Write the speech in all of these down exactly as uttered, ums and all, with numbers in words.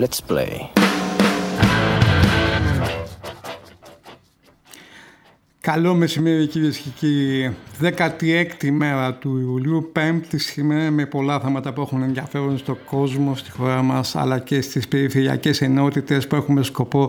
Let's play. Καλό μεσημέρι κυρίες και κύριοι. δέκατη έκτη μέρα του Ιουλίου, πέμπτη σήμερα, με πολλά θέματα που έχουν ενδιαφέρον στον κόσμο, στη χώρα μας, αλλά και στις περιφερειακές ενότητες που έχουμε σκοπό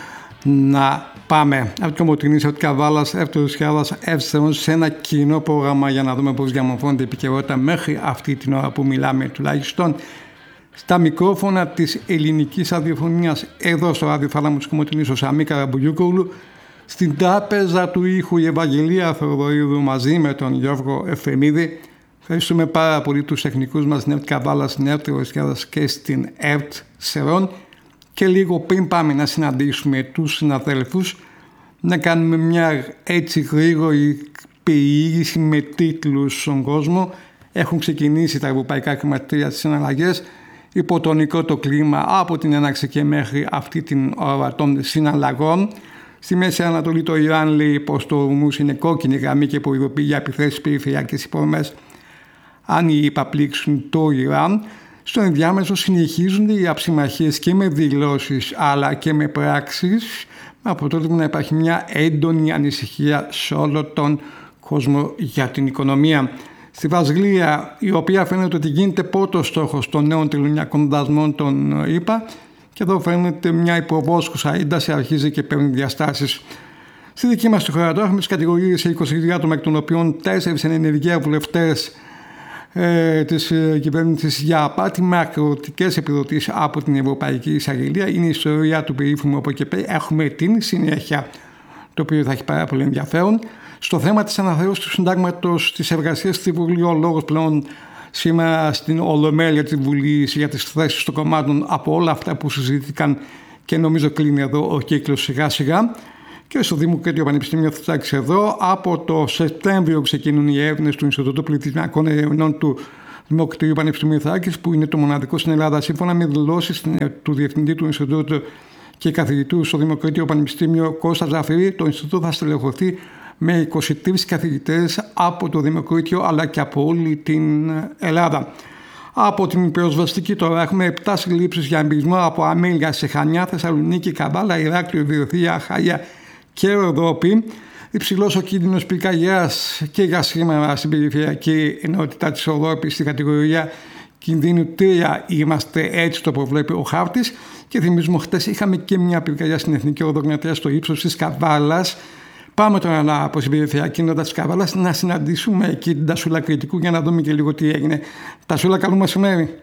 να πάμε από το Κομοτηνή, από την Καβάλα, από το Ρουσιάδας, Εύστερον, σε ένα κοινό πρόγραμμα για να δούμε πώς διαμορφώνεται η επικαιρότητα μέχρι αυτή την ώρα που μιλάμε, τουλάχιστον στα μικρόφωνα της ελληνικής ραδιοφωνίας, εδώ στο ραδιοθάλαμο της Κομοτηνής, ο Σαμί Καραμπουλιούκογλου. Στην τράπεζα του ήχου η Ευαγγελία Θεοδωρίδου μαζί με τον Γιώργο Εφρεμίδη. Ευχαριστούμε πάρα πολύ τους τεχνικούς μας στην ΕΡΤ Καβάλα, στην ΕΡΤ Ρωσιάδας και στην ΕΡΤ Σερών. Και λίγο πριν πάμε να συναντήσουμε τους συναδέλφους, να κάνουμε μια έτσι γρήγορη περιήγηση με τίτλους στον κόσμο. Έχουν ξεκινήσει τα ευρωπαϊκά χρηματιστήρια στις συναλλαγές υπό το νικότο κλίμα από την έναρξη και μέχρι αυτή την ώρα των συναλλαγών. Στη Μέση Ανατολή το Ιράν λέει πως το Ορμούζ είναι κόκκινη γραμμή και προειδοποιεί για επιθέσεις περιφερειακές υποδομές αν οι ΙΠΑ πλήξουν το Ιράν. Στο ενδιάμεσο συνεχίζονται οι αψημαχίες και με δηλώσεις αλλά και με πράξεις, με αποτέλεσμα να υπάρχει μια έντονη ανησυχία σε όλο τον κόσμο για την οικονομία. Στη Βραζιλία, η οποία φαίνεται ότι γίνεται πρώτος στόχος των νέων τελωνιακών δασμών των ΙΠΑ, και εδώ φαίνεται μια υποβόσκουσα ένταση αρχίζει και παίρνει διαστάσεις. Στη δική μας τη χώρα τώρα έχουμε τις κατηγορίες σε είκοσι τρία άτομα, εκ των οποίων τέσσερις είναι ενεργεία βουλευτές ε, της ε, κυβέρνησης για απάτη με ακροτικές επιδοτήσεις από την Ευρωπαϊκή Εισαγγελία. Είναι η ιστορία του περίφημου από εκεί πέρα. Έχουμε την συνέχεια, το οποίο θα έχει πάρα πολύ ενδιαφέρον. Στο θέμα της αναθεώρησης του συντάγματος της εργασίας στη Βουλή, ο λόγος πλέον σήμερα στην Ολομέλεια της Βουλής για τις θέσεις των κομμάτων από όλα αυτά που συζητήθηκαν, και νομίζω κλείνει εδώ ο κύκλος σιγά σιγά. Και στο Δημοκρατικό Πανεπιστήμιο θα φτάξει εδώ. Από το Σεπτέμβριο ξεκινούν οι έρευνες του Ινστιτούτου Πληθυσμιακών Ερευνών του Δημοκρατικού Πανεπιστημίου Θράκης, που είναι το μοναδικό στην Ελλάδα. Σύμφωνα με δηλώσεις του Διευθυντή του Ινστιτούτου και καθηγητού στο Δημοκρατικό Πανεπιστήμιο Κώστα Ζαφυρή, το Ινστιτούτο θα στελεχωθεί με είκοσι τρεις καθηγητές από το Δημοκρατικό αλλά και από όλη την Ελλάδα. Από την πυροσβεστική τώρα έχουμε επτά συλλήψεις για εμπειρισμό από αμέλεια σε Χανιά, Θεσσαλονίκη, Καμπάλα, Ηράκλειο, Βιωθία, Χαλιά και Ροδόπη. Υψηλός ο κίνδυνος πυρκαγιάς και για σήμερα στην περιφερειακή ενότητα της Ροδόπης στην κατηγορία κινδύνου τρία είμαστε, έτσι το προβλέπει ο χάρτης. Και θυμίζουμε, χτες είχαμε και μια πυρκαγιά στην Εθνική Οδογνατρία στο ύψος της Καβάλας. Πάμε τώρα από την περιφερειακή ενότητα της Καβάλας να συναντήσουμε εκεί την Τασούλα Κρητικού για να δούμε και λίγο τι έγινε. Τασούλα, καλό μεσημέρι.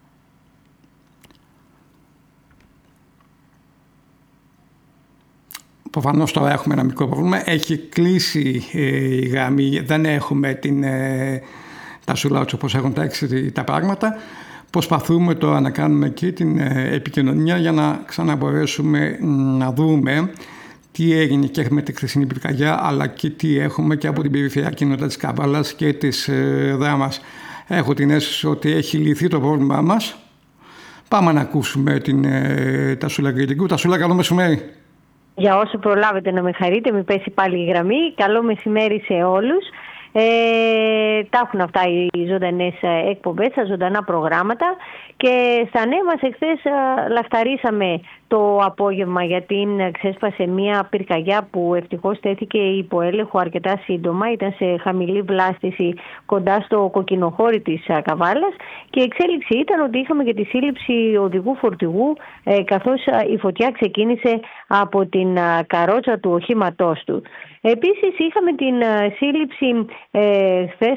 Προφανώς τώρα έχουμε ένα μικρό πρόβλημα. Έχει κλείσει ε, η γραμμή, δεν έχουμε την ε, Τασούλα όπως έχουν τάξει τα πράγματα. Προσπαθούμε τώρα να κάνουμε και την ε, επικοινωνία για να ξαναμπορέσουμε να δούμε τι έγινε και με τη χθεσινή πυρκαγιά, αλλά και τι έχουμε και από την περιφερειακή ενότητα της Καβάλας και της ε, Δράμας. Έχω την αίσθηση ότι έχει λυθεί το πρόβλημά μας. Πάμε να ακούσουμε την ε, Τασούλα Κρητικού. Τασούλα, καλό μεσημέρι. Για όσο προλάβετε να με χαρείτε, με πέσει πάλι η γραμμή. Καλό μεσημέρι σε όλους. Ε, τα έχουν αυτά οι ζωντανές εκπομπές, τα ζωντανά προγράμματα, και στα νέα μας εχθές λαχταρίσαμε το απόγευμα γιατί ξέσπασε μια πυρκαγιά που ευτυχώς τέθηκε υπό έλεγχο αρκετά σύντομα. Ήταν σε χαμηλή βλάστηση κοντά στο κοκκινοχώρι της Καβάλας, και η εξέλιξη ήταν ότι είχαμε και τη σύλληψη οδηγού φορτηγού ε, καθώς η φωτιά ξεκίνησε από την καρότσα του οχήματός του. Επίσης είχαμε την σύλληψη ε, χθες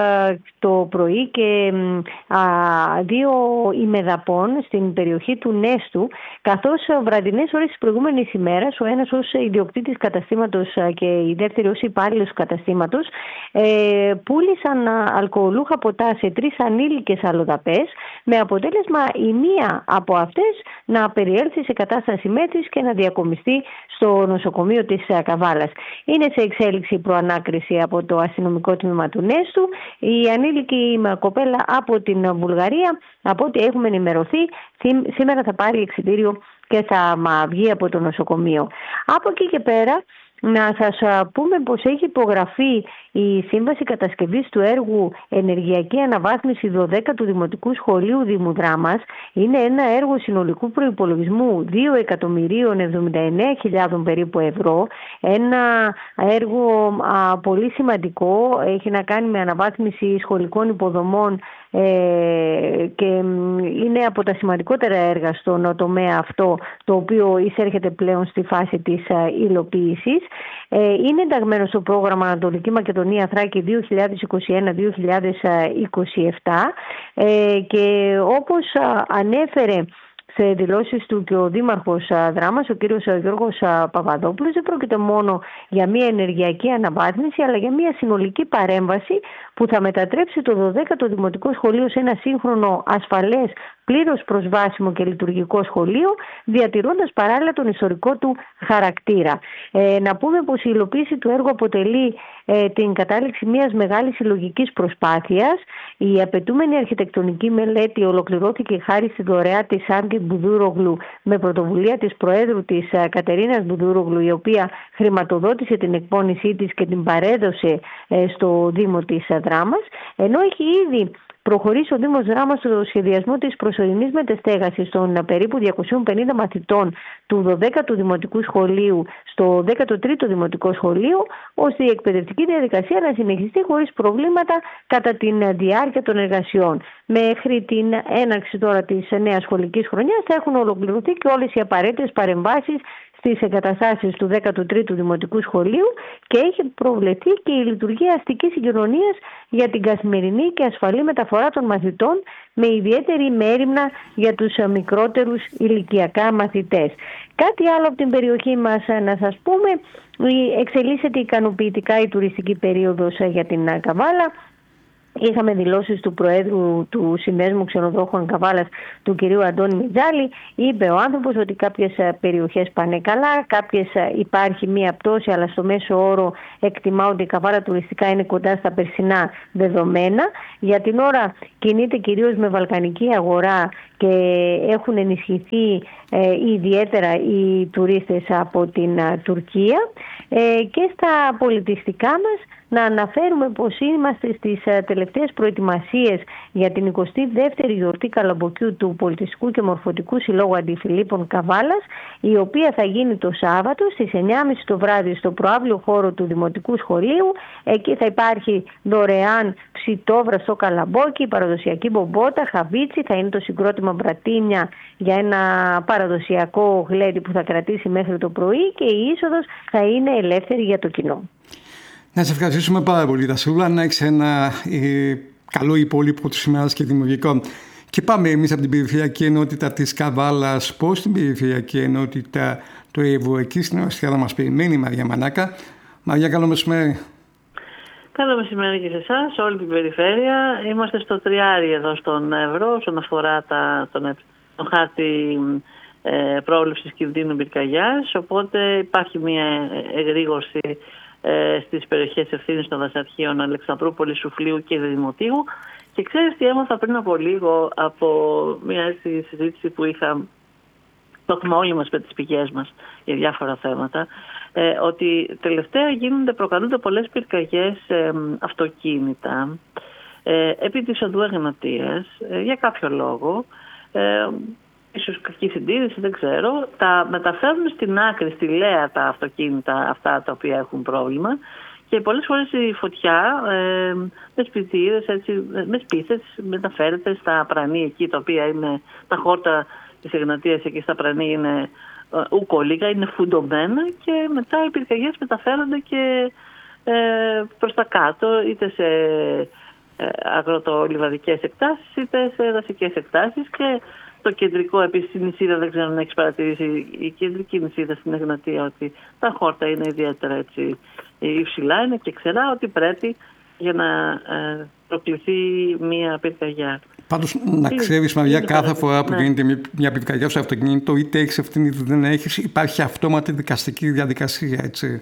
το πρωί και α, δύο ημεδαπών στην περιοχή του Νέστου, καθώς βραδινές ώρες της προηγούμενης ημέρας ο ένας ως ιδιοκτήτης καταστήματος και η δεύτερη ως υπάλληλος του καταστήματος ε, πούλησαν αλκοολούχα ποτά σε τρεις ανήλικες αλλοδαπές, με αποτέλεσμα η μία από αυτές να περιέλθει σε κατάσταση μέτρησης και να διακομιστεί στο νοσοκομείο της Καβάλας. Είναι σε εξέλιξη η προανάκριση από το αστυνομικό τμήμα του Νέστου. Η ανήλικη κοπέλα από την Βουλγαρία, από ό,τι έχουμε ενημερωθεί, σήμερα θα πάρει εξιτήριο και θα βγει από το νοσοκομείο. Από εκεί και πέρα, να σας πούμε πως έχει υπογραφεί η σύμβαση κατασκευής του έργου Ενεργειακή Αναβάθμιση δωδέκατου Δημοτικού Σχολείου Δήμου Δράμας, Είναι ένα έργο συνολικού προϋπολογισμού δύο εκατομμυρίων εβδομήντα εννέα χιλιάδων περίπου ευρώ. Ένα έργο α, πολύ σημαντικό, έχει να κάνει με αναβάθμιση σχολικών υποδομών ε, και είναι από τα σημαντικότερα έργα στον τομέα αυτό, το οποίο εισέρχεται πλέον στη φάση της υλοποίησης. Ε, είναι ενταγμένο στο πρόγραμμα Ανατολική Μακεδονία Θράκη δύο χιλιάδες είκοσι ένα με δύο χιλιάδες είκοσι επτά ε, και όπως ανέφερε σε δηλώσεις του και ο Δήμαρχος Δράμας, ο κύριος Γιώργος Παπαδόπουλος, δεν πρόκειται μόνο για μια ενεργειακή αναβάθμιση, αλλά για μια συνολική παρέμβαση που θα μετατρέψει το δωδέκατο Δημοτικό Σχολείο σε ένα σύγχρονο, ασφαλές, πλήρως προσβάσιμο και λειτουργικό σχολείο, διατηρώντας παράλληλα τον ιστορικό του χαρακτήρα. Ε, να πούμε πως η υλοποίηση του έργου αποτελεί ε, την κατάληξη μιας μεγάλης συλλογικής προσπάθειας. Η απαιτούμενη αρχιτεκτονική μελέτη ολοκληρώθηκε χάρη στη δωρεά της Άντγκη Μπουδούρογλου με πρωτοβουλία της Προέδρου της ε, Κατερίνας Μπουδούρογλου, η οποία χρηματοδότησε την εκπόνησή της και την παρέδωσε ε, στο Δήμο της Δράμας, ενώ έχει ήδη προχωρήσει ο Δήμος Δράμας στο σχεδιασμό της προσωρινής μετεστέγασης των περίπου διακοσίων πενήντα μαθητών του δωδέκατου Δημοτικού Σχολείου στο δέκατο τρίτο Δημοτικό Σχολείο, ώστε η εκπαιδευτική διαδικασία να συνεχιστεί χωρίς προβλήματα κατά τη διάρκεια των εργασιών. Μέχρι την έναρξη τώρα της νέας σχολικής χρονιάς θα έχουν ολοκληρωθεί και όλες οι απαραίτητες παρεμβάσεις στις εγκαταστάσεις του δέκατου τρίτου Δημοτικού Σχολείου και έχει προβλεφθεί και η λειτουργία αστικής συγκοινωνίας για την καθημερινή και ασφαλή μεταφορά των μαθητών, με ιδιαίτερη μέριμνα για τους μικρότερους ηλικιακά μαθητές. Κάτι άλλο από την περιοχή μας να σας πούμε: εξελίσσεται ικανοποιητικά η τουριστική περίοδος για την Καβάλα. Είχαμε δηλώσεις του Προέδρου του Συνδέσμου Ξενοδόχων Καβάλας, του κυρίου Αντώνη Μιτζάλη. Είπε ο άνθρωπος ότι κάποιες περιοχές πάνε καλά, κάποιες υπάρχει μία πτώση, αλλά στο μέσο όρο εκτιμά ότι η Καβάλα τουριστικά είναι κοντά στα περσινά δεδομένα. Για την ώρα κινείται κυρίως με βαλκανική αγορά και έχουν ενισχυθεί ε, ιδιαίτερα οι τουρίστες από την α, Τουρκία. Ε, και στα πολιτιστικά μας να αναφέρουμε πως είμαστε στις ε, τελευταίες προετοιμασίες για την εικοστή δεύτερη γιορτή Καλαμποκιού του Πολιτιστικού και Μορφωτικού Συλλόγου Αντιφιλίππων Καβάλας, η οποία θα γίνει το Σάββατο στις εννιά και μισή το βράδυ στο προαύλιο χώρο του Δημοτικού Σχολείου. Εκεί θα υπάρχει δωρεάν ψητόβρα στο καλαμπόκι, παραδοσιακή μπομπότα, χαβίτσι, θα είναι το συγκρότημα Μπρατίνια για ένα παραδοσιακό γλέντι που θα κρατήσει μέχρι το πρωί και η είσοδος θα είναι ελεύθερη για το κοινό. Να σε ευχαριστήσουμε πάρα πολύ, Δασούλα, να έχεις ένα ε, καλό υπόλοιπο του ημέρας και δημιουργικό. Και πάμε εμείς από την Περιφερειακή Ενότητα της Καβάλας πώς την Περιφερειακή Ενότητα του Εύρου. Εκεί στην Ορεστιάδα μας περιμένει η Μαρία Μανάκα. Μαρία, καλό μεσημέρι. Καλό μεσημέρι και σε εσάς, σε όλη την περιφέρεια. Είμαστε στο τριάρι εδώ στον Εύρο, όσον αφορά τα, τον, τον χάρτη ε, πρόβλεψης κινδύνου πυρκαγιάς. Οπότε υπάρχει μια εγρήγορση ε, στις περιοχές ευθύνης των δασαρχείων Αλεξανδρούπολη, Σουφλίου και Δημοτίου. Και ξέρεις τι έμαθα πριν από λίγο από μια έτσι συζήτηση που είχα, το έχουμε όλοι μας με τις πηγές μας για διάφορα θέματα, ε, ότι τελευταία γίνονται, προκαλούνται πολλές πυρκαγιές ε, αυτοκίνητα ε, επί της οδού Εγνατίας ε, για κάποιο λόγο, ε, ίσως κακή συντήρηση, δεν ξέρω, τα μεταφέρουν στην άκρη, στη Λέα τα αυτοκίνητα αυτά τα οποία έχουν πρόβλημα. Και πολλές φορές η φωτιά ε, με σπιθύρες, έτσι, με σπίθες μεταφέρεται στα πρανή εκεί, τα οποία είναι τα χόρτα της Εγνατίας εκεί στα πρανή είναι ε, ουκολίγα, είναι φουντωμένα και μετά οι πυρκαγιές μεταφέρονται και ε, προς τα κάτω, είτε σε ε, αγροτολιβαδικές εκτάσεις είτε σε δασικές εκτάσεις. Και το κεντρικό επίσης η νησίδα, δεν ξέρω αν έχεις παρατηρήσει, η κεντρική νησίδα στην Εγνατία, ότι τα χόρτα είναι ιδιαίτερα έτσι υψηλά, είναι και ξερά, ότι πρέπει για να ε, προκληθεί μια πυρκαγιά. Πάντως να ξέρεις, Μαρία, κάθε φορά που ναι. γίνεται μια πυρκαγιά στο αυτοκίνητο, είτε έχεις ευθύνη είτε δεν έχεις, υπάρχει αυτόματη δικαστική διαδικασία, έτσι.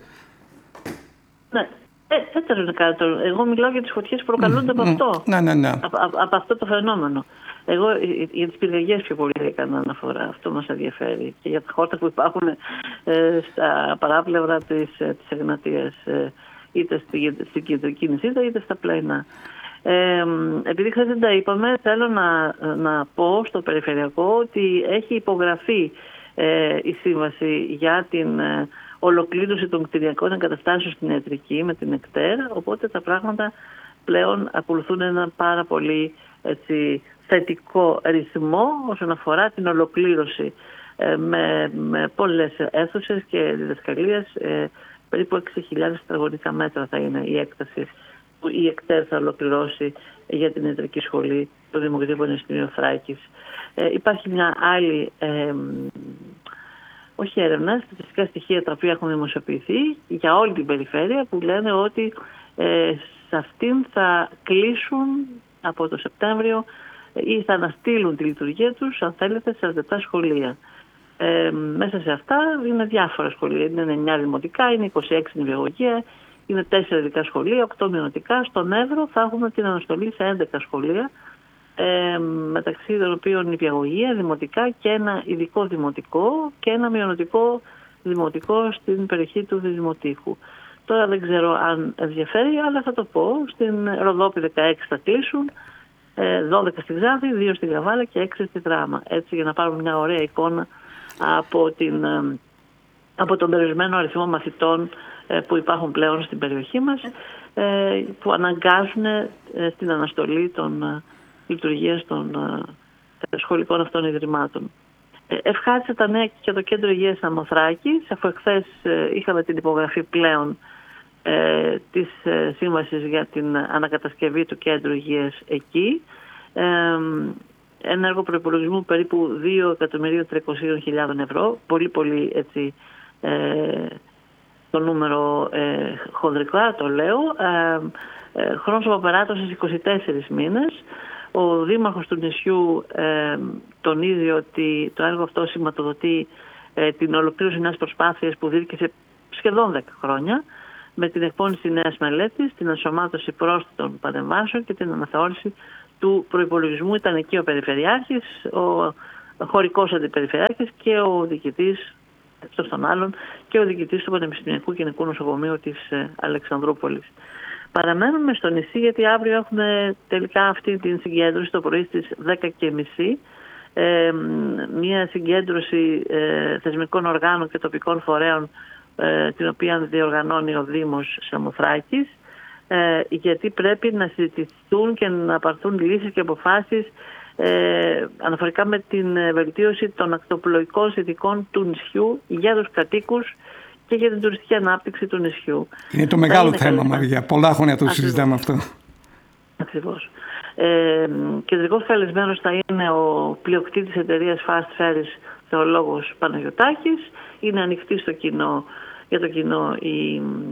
Ναι. Ε, έτσι είναι κάτι. Εγώ μιλάω για τις φωτιές που προκαλούνται mm, από αυτό. Ναι, ναι, ναι. Από, από, από αυτό το φαινόμενο. Εγώ για τις πυρκαγιές πιο πολύ έκανα αναφορά. Αυτό μας ενδιαφέρει. Και για τα χόρτα που υπάρχουν ε, στα παράπλευρα της, της Εγνατίας, ε, είτε στη, στην κεντρική νησίδα είτε στα πλαϊνά. Ε, επειδή χθες δεν τα είπαμε, θέλω να, να πω στο Περιφερειακό ότι έχει υπογραφεί ε, η σύμβαση για την ε, ολοκλήρωση των κτηριακών εγκαταστάσεων στην ιατρική με την ΕΚΤΕΡ, οπότε τα πράγματα πλέον ακολουθούν ένα πάρα πολύ έτσι, θετικό ρυθμό όσον αφορά την ολοκλήρωση ε, με, με πολλές αίθουσες και διδασκαλίες. Ε, περίπου έξι χιλιάδες τετραγωνικά μέτρα θα είναι η έκταση που η ΕΚΤΕΡ θα ολοκληρώσει για την ιατρική σχολή του Δημοκρατικού Πανεπιστημίου Θράκης. Ε, υπάρχει μια άλλη, ε, όχι έρευνα, στατιστικά στοιχεία τα οποία έχουν δημοσιοποιηθεί για όλη την περιφέρεια που λένε ότι ε, σε αυτήν θα κλείσουν από το Σεπτέμβριο ή θα αναστείλουν τη λειτουργία τους, αν θέλετε, σαράντα επτά σχολεία. Ε, μέσα σε αυτά είναι διάφορα σχολεία. Είναι εννιά δημοτικά, είναι είκοσι έξι νηπιαγωγεία, είναι τέσσερα ειδικά σχολεία, οκτώ μειονοτικά. Στον Εύρο θα έχουμε την αναστολή σε έντεκα σχολεία, ε, μεταξύ των οποίων νηπιαγωγεία, δημοτικά και ένα ειδικό δημοτικό και ένα μειονοτικό δημοτικό στην περιοχή του Δημοτήχου. Τώρα δεν ξέρω αν ενδιαφέρει, αλλά θα το πω. Στην Ροδόπη δεκαέξι θα κλείσουν, δώδεκα στη Ξάνθη, δύο στη Γαβάλα και έξι στη Δράμα. Έτσι για να πάρουμε μια ωραία εικόνα από, την, από τον περιορισμένο αριθμό μαθητών που υπάρχουν πλέον στην περιοχή μας, που αναγκάζουν στην αναστολή των λειτουργίας των σχολικών αυτών ιδρυμάτων. Ευχάριστα τα νέα και το Κέντρο Υγείας Σαμοθράκης, αφού εχθές είχαμε την υπογραφή πλέον ε, της ε, σύμβασης για την ανακατασκευή του Κέντρου Υγείας εκεί. Ε, ένα έργο προϋπολογισμού περίπου δύο εκατομμύρια τριακόσιες χιλιάδες ευρώ, πολύ πολύ έτσι ε, το νούμερο ε, χονδρικά το λέω, ε, ε, χρόνος αποπεράτωσης είκοσι τέσσερις μήνες. Ο Δήμαρχος του νησιού ε, τονίζει ότι το έργο αυτό σηματοδοτεί ε, την ολοκλήρωση μιας προσπάθειας που δίδηκε σχεδόν δέκα χρόνια, με την εκπόνηση νέας μελέτης, την ενσωμάτωση πρόσθετων παρεμβάσεων και την αναθεώρηση του προϋπολογισμού. Ήταν εκεί ο Περιφερειάρχης, ο χωρικός αντιπεριφερειάρχης και ο διοικητής, εκτός των άλλων, και ο διοικητής του Πανεπιστημιακού Γενικού Νοσοκομείου της ε, Αλεξανδρούπολης. Παραμένουμε στο νησί γιατί αύριο έχουμε τελικά αυτή την συγκέντρωση το πρωί στις δέκα και μισή. Ε, μια συγκέντρωση ε, θεσμικών οργάνων και τοπικών φορέων ε, την οποία διοργανώνει ο Δήμος Σαμοθράκης, ε, γιατί πρέπει να συζητηθούν και να πάρθουν λύσεις και αποφάσεις ε, αναφορικά με την βελτίωση των ακτοπλοϊκών συνθηκών του νησιού για τους κατοίκους και για την τουριστική ανάπτυξη του νησιού. Είναι το μεγάλο είναι θέμα, καλή... Μαρία. Πολλά χρόνια το συζητάμε αυτό. Ακριβώς. Ε, κεντρικός καλεσμένος θα είναι ο πλειοκτήτης εταιρείας Fast Ferries, θεολόγος Παναγιωτάκης. Είναι ανοιχτή στο κοινό, για το κοινό η,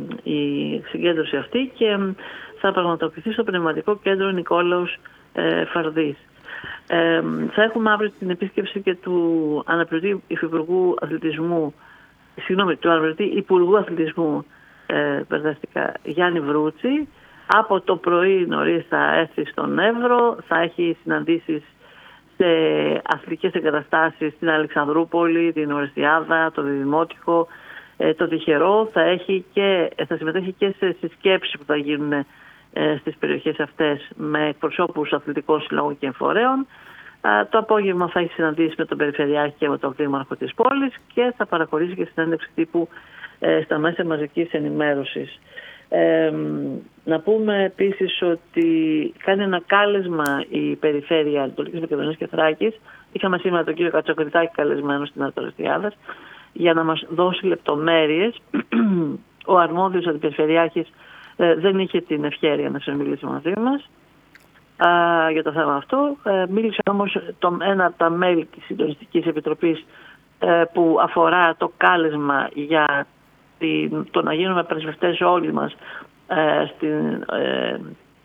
η συγκέντρωση αυτή και θα πραγματοποιηθεί στο Πνευματικό Κέντρο Νικόλαος ε, Φαρδής. Ε, θα έχουμε αύριο την επίσκεψη και του αναπληρωτή υφυπουργού αθλητισμού Συγγνώμη, του αναπληρωτή Υπουργού Αθλητισμού ε, Γιάννη Βρούτση. Από το πρωί νωρίς θα έρθει στον Εύρο, θα έχει συναντήσεις σε αθλητικές εγκαταστάσεις στην Αλεξανδρούπολη, την Ορεστιάδα, το Διδημότυχο, ε, το Τυχερό. Θα, έχει και, θα συμμετέχει και σε συσκέψεις που θα γίνουν ε, στις περιοχές αυτές με εκπροσώπους αθλητικών συλλόγων και φορέων. Το απόγευμα θα έχει συναντήσει με τον Περιφερειάρχη και με τον Δήμαρχο της πόλης και θα παραχωρήσει και συνέντευξη τύπου ε, στα μέσα μαζικής ενημέρωσης. Ε, να πούμε επίσης ότι κάνει ένα κάλεσμα η Περιφέρεια Ανατολικής Μακεδονίας και Θράκης. Είχαμε σήμερα τον κύριο Κατσοκριτάκη καλεσμένο στην Αρτοριστιάδας για να μας δώσει λεπτομέρειες. Ο αρμόδιος αντιπεριφερειάρχης ε, δεν είχε την ευχέρεια να συνομιλήσει μαζί μας Uh, για το θέμα αυτό. Uh, μίλησε όμως το, ένα από τα μέλη της Συντονιστικής Επιτροπής uh, που αφορά το κάλεσμα για την, το να γίνουμε πρεσβευτές όλοι μας uh, στην uh,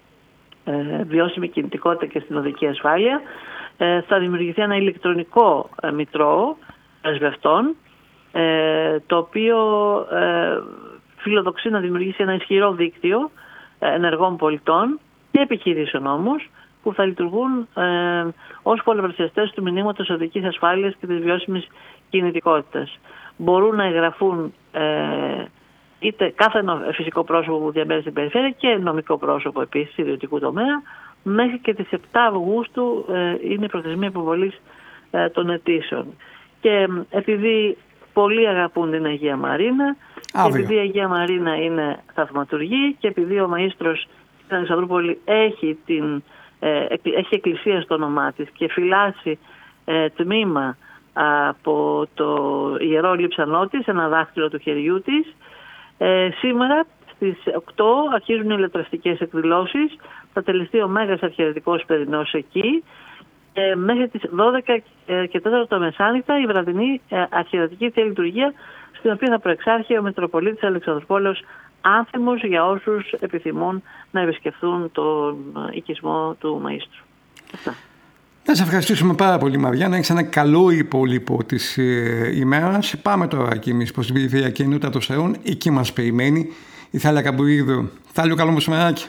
uh, βιώσιμη κινητικότητα και στην οδική ασφάλεια. Uh, θα δημιουργηθεί ένα ηλεκτρονικό uh, μητρό πρεσβευτών uh, το οποίο uh, φιλοδοξεί να δημιουργήσει ένα ισχυρό δίκτυο uh, ενεργών πολιτών και επιχειρήσεων όμως, που θα λειτουργούν ε, ως πολλαπλασιαστές του μηνύματος οδικής ασφάλειας και της βιώσιμης κινητικότητας. Μπορούν να εγγραφούν ε, είτε κάθε φυσικό πρόσωπο που διαμένει στην περιφέρεια και νομικό πρόσωπο επίσης ιδιωτικού τομέα, μέχρι και τις επτά Αυγούστου ε, είναι η προθεσμία υποβολής ε, των αιτήσεων. Και επειδή πολλοί αγαπούν την Αγία Μαρίνα, και επειδή η Αγία Μαρίνα είναι θαυματουργή και επειδή ο μαΐστρος στην Αλεξανδρούπολη έχει, την, ε, έχει εκκλησία στο όνομά της και φυλάσει ε, τμήμα από το Ιερό Λείψανό της, ένα δάχτυλο του χεριού της, ε, σήμερα στις οκτώ αρχίζουν οι ηλεκτραστικές εκδηλώσεις, θα τελεστεί ο Μέγας Αρχιερετικός Περινός εκεί, ε, μέχρι τις δώδεκα και τέσσερα το μεσάνυχτα η βραδινή ε, αρχιερατική θεία λειτουργία, στην οποία θα προεξάρχει ο Μητροπολίτης Αλεξανδρουπόλεως άνθιμος για όσους επιθυμούν να επισκεφθούν τον οικισμό του Μαΐστρου. Αυτά. Να σε ευχαριστήσουμε πάρα πολύ, Μαριά. Να έχεις ένα καλό υπόλοιπο της ε, ημέρας. Πάμε τώρα και εμείς προς την Περιφερειακή Ενότητα των Σερών. Εκεί μας περιμένει η Θάλια Καμπουρίδου. Θάλιο, καλό μεσημεράκι.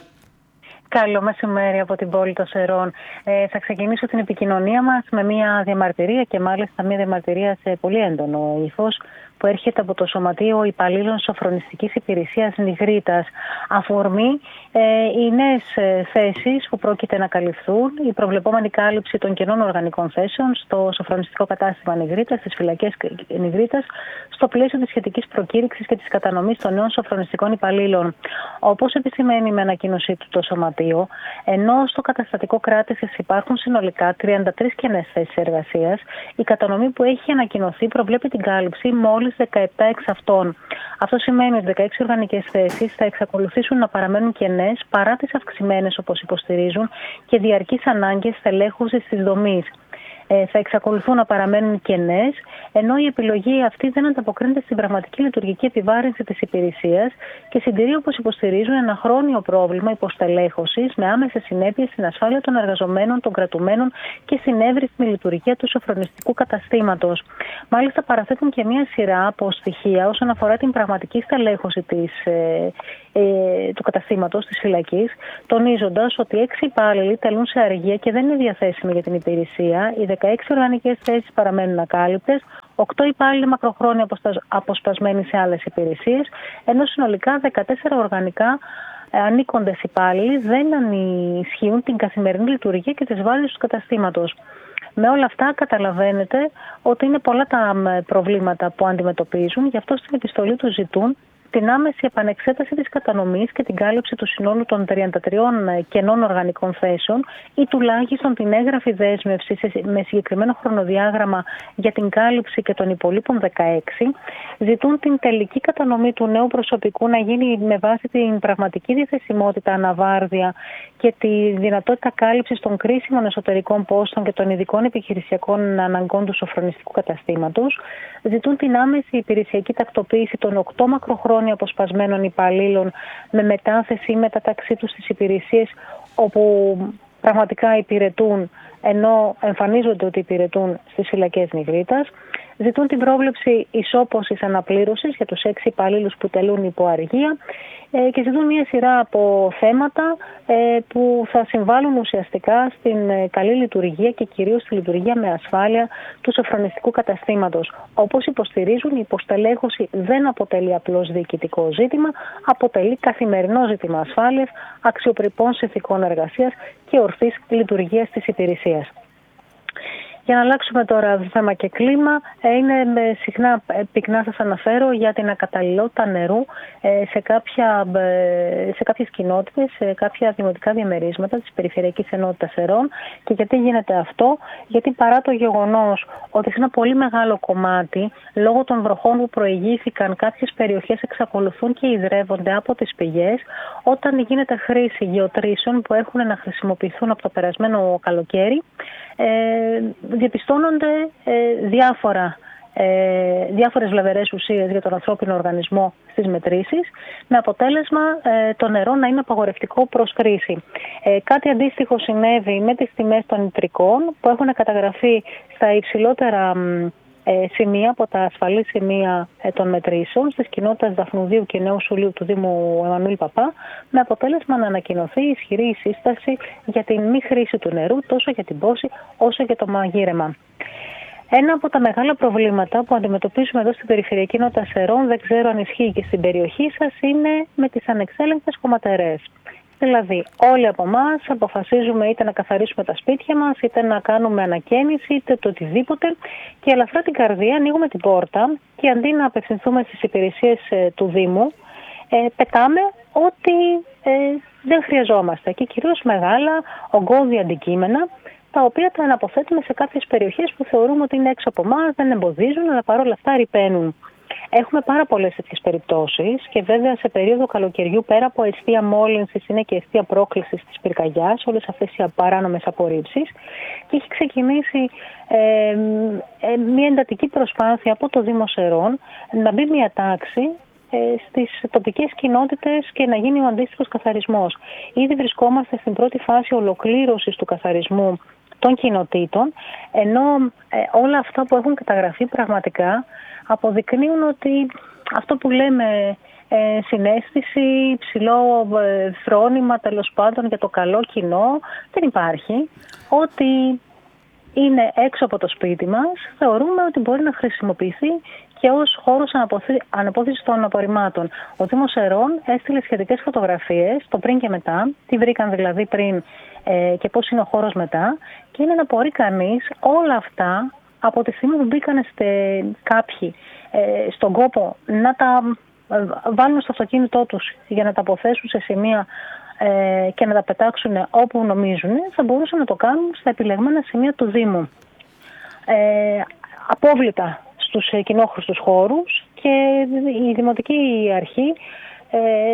Καλό μεσημέρι από την πόλη των Σερών. Ε, θα ξεκινήσω την επικοινωνία μας με μια διαμαρτυρία, και μάλιστα μια διαμαρτυρία σε πολύ έντονο ύφος, που έρχεται από το Σωματείο Υπαλλήλων Σοφρονιστικής Υπηρεσίας Νιγρίτας. Αφορμή ε, οι νέες θέσεις που πρόκειται να καλυφθούν, η προβλεπόμενη κάλυψη των κενών οργανικών θέσεων στο σοφρονιστικό κατάστημα Νιγρίτας, στις φυλακές Νιγρίτας, στο πλαίσιο της σχετικής προκήρυξης και της κατανομής των νέων σοφρονιστικών υπαλλήλων. Όπως επισημαίνει με ανακοίνωσή του το Σωματείο, ενώ στο καταστατικό κράτησης υπάρχουν συνολικά τριάντα τρεις κενές θέσεις εργασίας, η κατανομή που έχει ανακοινωθεί προβλέπει την κάλυψη μόλις δεκαεπτά εξ αυτών. Αυτό σημαίνει ότι δεκαέξι οργανικές θέσεις θα εξακολουθήσουν να παραμένουν κενές παρά τις αυξημένες, όπως υποστηρίζουν, και διαρκείς ανάγκες στελέχωσης της δομής. Ε, θα εξακολουθούν να παραμένουν κενές, ενώ η επιλογή αυτή δεν ανταποκρίνεται στην πραγματική λειτουργική επιβάρυνση της υπηρεσίας και συντηρεί, όπως υποστηρίζουν, ένα χρόνιο πρόβλημα υποστελέχωσης με άμεσες συνέπειες στην ασφάλεια των εργαζομένων, των κρατουμένων και στην εύρυθμη λειτουργία του σοφρονιστικού καταστήματος. Μάλιστα, παραθέτουν και μία σειρά από στοιχεία όσον αφορά την πραγματική στελέχωση της, ε, ε, του καταστήματος της φυλακής, τονίζοντας ότι έξι υπάλληλοι τελούν σε αργία και δεν είναι διαθέσιμοι για την υπηρεσία. Οι δεκαέξι οργανικές θέσεις παραμένουν ακάλυπτες, οκτώ υπάλληλοι μακροχρόνια αποσπασμένοι σε άλλες υπηρεσίες, ενώ συνολικά δεκατέσσερα οργανικά ανήκοντες υπάλληλοι δεν ανισχύουν την καθημερινή λειτουργία και τις βάσεις του καταστήματος. Με όλα αυτά καταλαβαίνετε ότι είναι πολλά τα προβλήματα που αντιμετωπίζουν, γι' αυτό στην επιστολή του ζητούν την άμεση επανεξέταση της κατανομής και την κάλυψη του συνόλου των τριάντα τριών κενών οργανικών θέσεων ή τουλάχιστον την έγγραφη δέσμευση με συγκεκριμένο χρονοδιάγραμμα για την κάλυψη και των υπολείπων δεκαέξι. Ζητούν την τελική κατανομή του νέου προσωπικού να γίνει με βάση την πραγματική διαθεσιμότητα αναβάρδια και τη δυνατότητα κάλυψης των κρίσιμων εσωτερικών πόστων και των ειδικών επιχειρησιακών αναγκών του σοφρονιστικού καταστήματος. Ζητούν την άμεση υπηρεσιακή τακτοποίηση των οκτώ μακροχρόνιων αποσπασμένων υπαλλήλων με μετάθεση ή μεταταξύ τους στις υπηρεσίες όπου πραγματικά υπηρετούν, ενώ εμφανίζονται ότι υπηρετούν στις φυλακές Νιγρίτας. Ζητούν την πρόβλεψη ισόπωσης αναπλήρωσης για τους έξι υπαλλήλους που τελούν υπό αργία και ζητούν μια σειρά από θέματα που θα συμβάλλουν ουσιαστικά στην καλή λειτουργία και κυρίως στη λειτουργία με ασφάλεια του σοφρονιστικού καταστήματος. Όπως υποστηρίζουν, η υποστελέχωση δεν αποτελεί απλώς διοικητικό ζήτημα, αποτελεί καθημερινό ζήτημα ασφάλειας, αξιοπρεπών συνθηκών εργασίας και ορθής λειτουργίας της υπηρεσίας. Για να αλλάξουμε τώρα θέμα και κλίμα, είναι συχνά πυκνά σας αναφέρω για την ακαταλληλότητα νερού σε, κάποια, σε κάποιες κοινότητες, σε κάποια δημοτικά διαμερίσματα της Περιφερειακής Ενότητας Σερών. Και γιατί γίνεται αυτό? Γιατί παρά το γεγονός ότι σε ένα πολύ μεγάλο κομμάτι, λόγω των βροχών που προηγήθηκαν, κάποιες περιοχές εξακολουθούν και ιδρεύονται από τις πηγές, όταν γίνεται χρήση γεωτρήσεων που έχουν να χρησιμοποιηθούν από το περασμένο καλοκαίρι, ε, διαπιστώνονται ε, διάφορα, ε, διάφορες βλαβερές ουσίες για τον ανθρώπινο οργανισμό στις μετρήσεις, με αποτέλεσμα ε, το νερό να είναι απαγορευτικό προς χρήση. Ε, κάτι αντίστοιχο συνέβη με τις τιμές των νητρικών που έχουν καταγραφεί στα υψηλότερα ε, σημεία από τα ασφαλή σημεία ε, των μετρήσεων στις κοινότητες Δαφνουδίου και Νέου Σουλίου του Δήμου Εμμανουήλ Παπά, με αποτέλεσμα να ανακοινωθεί ισχυρή σύσταση για την μη χρήση του νερού τόσο για την πόση όσο για το μαγείρεμα. Ένα από τα μεγάλα προβλήματα που αντιμετωπίζουμε εδώ στην Περιφερειακή Ενότητα Σερών, δεν ξέρω αν ισχύει και στην περιοχή σας, είναι με τις ανεξέλεγκτες κομματερές. Δηλαδή, όλοι από εμάς αποφασίζουμε είτε να καθαρίσουμε τα σπίτια μας, είτε να κάνουμε ανακαίνιση, είτε το οτιδήποτε, και ελαφρά την καρδία ανοίγουμε την πόρτα και αντί να απευθυνθούμε στις υπηρεσίες ε, του Δήμου, ε, πετάμε ό,τι ε, δεν χρειαζόμαστε, και κυρίως μεγάλα ογκώδη αντικείμενα, τα οποία τα αναποθέτουμε σε κάποιες περιοχές που θεωρούμε ότι είναι έξω από εμάς, δεν εμποδίζουν, αλλά παρόλα αυτά ρυπαίνουν. Έχουμε πάρα πολλές τέτοιες περιπτώσεις, και βέβαια σε περίοδο καλοκαιριού, πέρα από αιστεία μόλυνσης, είναι και αιστεία πρόκλησης της πυρκαγιάς, όλες αυτές οι παράνομες απορρίψεις, και έχει ξεκινήσει ε, ε, μια εντατική προσπάθεια από το Δήμο Σερών να μπει μια τάξη ε, στις τοπικές κοινότητες και να γίνει ο αντίστοιχος καθαρισμός. Ήδη βρισκόμαστε στην πρώτη φάση ολοκλήρωσης του καθαρισμού των κοινοτήτων, ενώ ε, όλα αυτά που έχουν καταγραφεί πραγματικά αποδεικνύουν ότι αυτό που λέμε ε, συναίσθηση, ψηλό ε, φρόνημα τέλος πάντων για το καλό κοινό δεν υπάρχει. Ό,τι είναι έξω από το σπίτι μας θεωρούμε ότι μπορεί να χρησιμοποιηθεί και ως χώρος αναπόθεσης των απορριμμάτων. Ο Δήμος Σερών έστειλε σχετικές φωτογραφίες, το πριν και μετά, τι βρήκαν δηλαδή πριν ε, και πώς είναι ο χώρος μετά, και είναι να μπορεί κανείς όλα αυτά από τη στιγμή που μπήκαν κάποιοι ε, στον κόπο να τα ε, βάλουν στο αυτοκίνητό τους για να τα αποθέσουν σε σημεία ε, και να τα πετάξουν όπου νομίζουν, θα μπορούσαν να το κάνουν στα επιλεγμένα σημεία του Δήμου. Ε, απόβλητα στους κοινόχρηστους χώρους, και η Δημοτική Αρχή ε,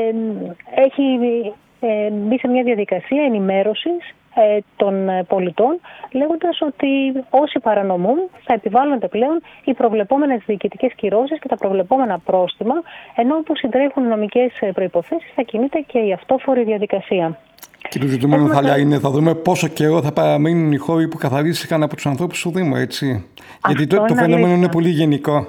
έχει ε, μπει σε μια διαδικασία ενημέρωσης ε, των πολιτών, λέγοντας ότι όσοι παρανομούν θα επιβάλλονται πλέον οι προβλεπόμενες διοικητικές κυρώσεις και τα προβλεπόμενα πρόστιμα, ενώ που συντρέχουν νομικές προϋποθέσεις θα κινείται και η αυτόφορη διαδικασία. Και το ζητούμενο θα θα... είναι, θα δούμε πόσο καιρό θα παραμείνουν οι χώροι που καθαρίστηκαν από τους ανθρώπους του Δήμου, έτσι. Αυτό γιατί το, το φαινόμενο αλήθεια. Είναι πολύ γενικό.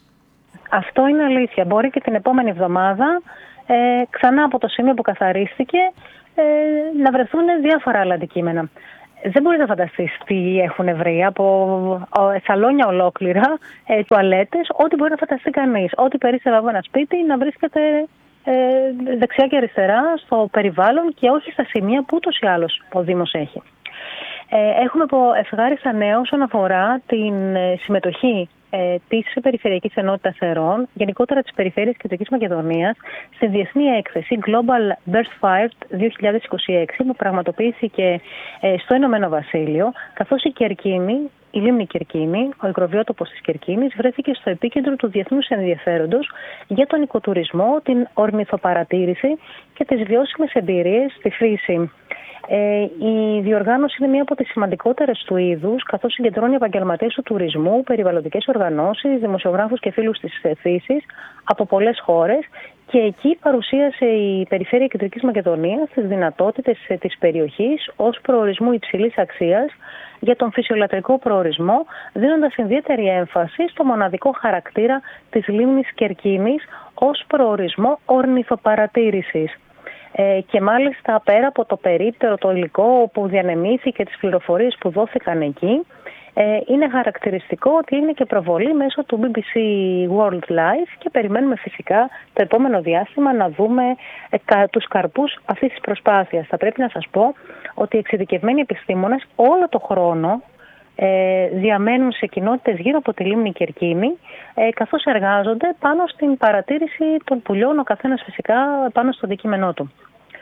Αυτό είναι αλήθεια. Μπορεί και την επόμενη εβδομάδα ε, ξανά από το σημείο που καθαρίστηκε ε, να βρεθούν διάφορα άλλα αντικείμενα. Δεν μπορείτε να φανταστείς τι έχουν βρει από σαλόνια ολόκληρα, ε, τουαλέτες, ό,τι μπορεί να φανταστεί κανείς. Ό,τι περίστευε από ένα σπίτι να βρίσκεται ε, δεξιά και αριστερά στο περιβάλλον, και όχι στα σημεία που ούτως ή άλλως ο Δήμος έχει. Ε, έχουμε ευχάριστα νέα όσον αφορά την ε, συμμετοχή ε, της Περιφερειακής Ενότητας Σερών, γενικότερα της Περιφέρειας Κεντρικής Μακεδονίας, στη διεθνή έκθεση Global Burst Fire δύο χιλιάδες είκοσι έξι, που πραγματοποιήθηκε ε, στο Ηνωμένο Βασίλειο, καθώς η Κερκίνη, η λίμνη Κερκίνη, ο υγροβιότοπος της Κερκίνης, βρέθηκε στο επίκεντρο του διεθνούς ενδιαφέροντος για τον οικοτουρισμό, την ορνηθοπαρατήρηση και τις βιώσιμες εμπειρίες στη φύση. Ε, η διοργάνωση είναι μία από τις σημαντικότερες του είδους, καθώς συγκεντρώνει επαγγελματίες του τουρισμού, περιβαλλοντικές οργανώσεις, δημοσιογράφους και φίλους της φύσης από πολλές χώρες, και εκεί παρουσίασε η Περιφέρεια Κεντρικής Μακεδονίας τις δυνατότητες της περιοχής ως προορισμού υψηλής αξίας για τον φυσιολατρικό προορισμό, δίνοντας ιδιαίτερη έμφαση στο μοναδικό χαρακτήρα της λίμνης Κερκίνης ως προορισμό ορνηθοπαρατήρησης. Ε, και μάλιστα πέρα από το περίπτερο, το υλικό που διανεμήθηκε, τις πληροφορίες που δόθηκαν εκεί, ε, είναι χαρακτηριστικό ότι είναι και προβολή μέσω του μπι μπι σι World Life, και περιμένουμε φυσικά το επόμενο διάστημα να δούμε ε, κα, τους καρπούς αυτής της προσπάθειας. Θα πρέπει να σας πω ότι οι εξειδικευμένοι επιστήμονες όλο το χρόνο ε, διαμένουν σε κοινότητες γύρω από τη λίμνη Κερκίνη, ε, καθώς εργάζονται πάνω στην παρατήρηση των πουλιών, ο καθένας φυσικά πάνω στο αντικείμενό του.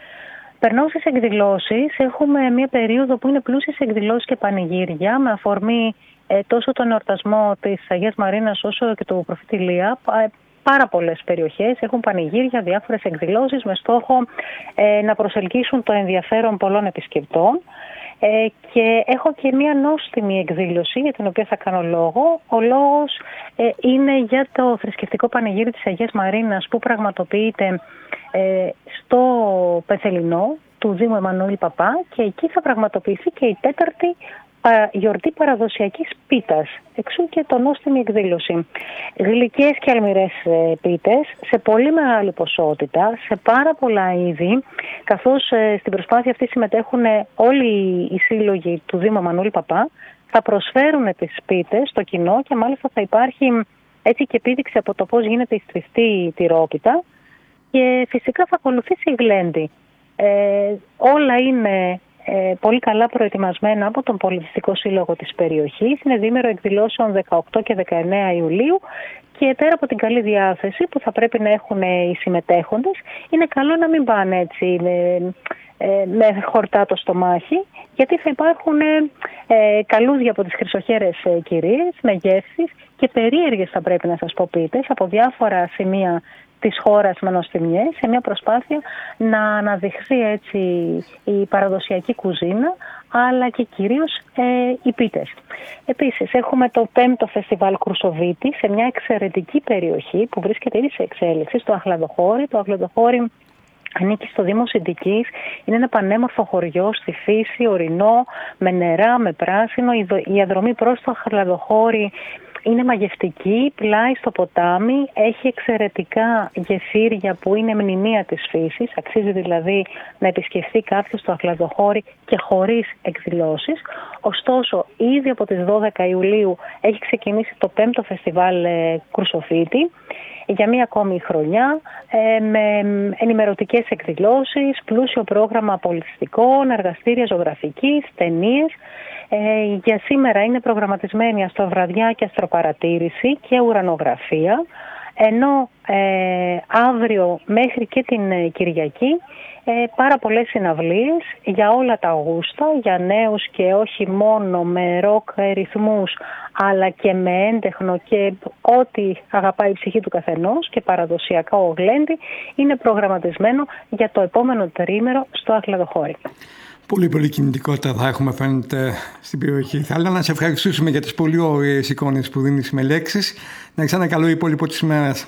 Περνάω στις εκδηλώσεις. Έχουμε μια περίοδο που είναι πλούσια σε εκδηλώσεις και πανηγύρια, με αφορμή ε, τόσο τον εορτασμό της Αγίας Μαρίνας όσο και του προφήτη Ηλία. Ε, πάρα πολλές περιοχές έχουν πανηγύρια, διάφορες εκδηλώσεις με στόχο ε, να προσελκύσουν το ενδιαφέρον πολλών επισκεπτών. Ε, και έχω και μια νόστιμη εκδήλωση για την οποία θα κάνω λόγο. Ο λόγος ε, είναι για το θρησκευτικό πανηγύρι της Αγίας Μαρίνας, που πραγματοποιείται ε, στο Πεθελινό του Δήμου Εμμανουήλ Παπά, και εκεί θα πραγματοποιηθεί και η τέταρτη γιορτή παραδοσιακής πίτας. Εξού και το νόστιμη εκδήλωση. Γλυκές και αλμυρές πίτες σε πολύ μεγάλη ποσότητα, σε πάρα πολλά είδη, καθώς στην προσπάθεια αυτή συμμετέχουν όλοι οι σύλλογοι του Δήμου Εμμανουήλ Παπά, θα προσφέρουν τις πίτες στο κοινό και μάλιστα θα υπάρχει έτσι και επίδειξη από το πώς γίνεται η στριστή τυρόπιτα και φυσικά θα ακολουθήσει η γλέντη. Ε, όλα είναι ε, πολύ καλά προετοιμασμένα από τον Πολιτιστικό Σύλλογο της περιοχής. Είναι διήμερο εκδηλώσεων δεκαοκτώ και δεκαεννέα Ιουλίου και πέρα από την καλή διάθεση που θα πρέπει να έχουν οι συμμετέχοντες, είναι καλό να μην πάνε έτσι με, με χορτά το στομάχι, γιατί θα υπάρχουν ε, καλούδια από τις χρυσοχέρες ε, κυρίες με γεύσεις και περίεργες, θα πρέπει να σας πω, πίτες από διάφορα σημεία της χώρας με νοστιμιές, σε μια προσπάθεια να αναδειχθεί έτσι η παραδοσιακή κουζίνα, αλλά και κυρίως ε, οι πίτες. Επίσης έχουμε το πέμπτο φεστιβάλ Κρουσοβίτη σε μια εξαιρετική περιοχή που βρίσκεται ήδη σε εξέλιξη, στο Αχλαδοχώρι. Το Αχλαδοχώρι ανήκει στο Δήμο Συντικής, είναι ένα πανέμορφο χωριό στη φύση, ορεινό, με νερά, με πράσινο. Η διαδρομή προς το Αχλαδοχώρι είναι μαγευτική, πλάι στο ποτάμι, έχει εξαιρετικά γεφύρια που είναι μνημεία της φύσης, αξίζει δηλαδή να επισκεφθεί κάποιος το Αχλαδοχώρι και χωρίς εκδηλώσεις. Ωστόσο, ήδη από τις δώδεκα Ιουλίου έχει ξεκινήσει το πέμπτο φεστιβάλ ε, Κρουσοφίτη για μία ακόμη χρονιά, ε, με ενημερωτικές εκδηλώσεις, πλούσιο πρόγραμμα πολιτιστικών, εργαστήρια ζωγραφικής, ταινίες. Ε, για σήμερα είναι προγραμματισμένη αστροβραδιά και αστροπαρατήρηση και ουρανογραφία, ενώ ε, αύριο μέχρι και την Κυριακή ε, πάρα πολλές συναυλίες για όλα τα γούστα, για νέους και όχι μόνο, με ροκ ρυθμούς, αλλά και με έντεχνο και ό,τι αγαπάει η ψυχή του καθενός, και παραδοσιακά ο γλέντι είναι προγραμματισμένο για το επόμενο τρίμερο στο Αχλαδοχώρι. Πολύ πολύ κινητικότητα θα έχουμε, φαίνεται, στην περιοχή. Θα ήθελα να σε ευχαριστήσουμε για τις πολύ ωραίες εικόνες που δίνεις με λέξεις. Να έχεις ένα καλό υπόλοιπο της ημέρας.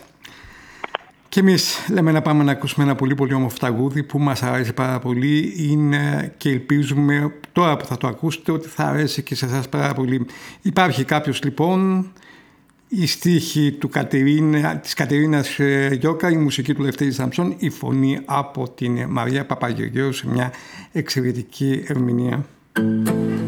Και εμείς λέμε να πάμε να ακούσουμε ένα πολύ πολύ όμορφο τραγούδι που μας αρέσει πάρα πολύ. Είναι, και ελπίζουμε τώρα που θα το ακούσετε, ότι θα αρέσει και σε εσάς πάρα πολύ. Υπάρχει κάποιος λοιπόν, η στίχη του Κατερίνα, της Κατερίνας Γιώκα, η μουσική του Λευτέρη Σαμψών, η φωνή από την Μαρία Παπαγεωργίου σε μια εξαιρετική ερμηνεία.